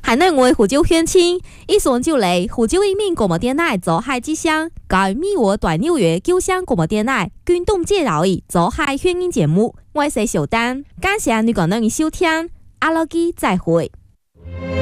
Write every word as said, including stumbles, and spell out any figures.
海内外湖州鄉親，以上就嚟湖州一面廣播電台做海之聲，介美國大紐約九鄉廣播電台軍動介紹嘅做海宣音節目，我係小丹，感謝你個人嘅收聽，阿拉基再會。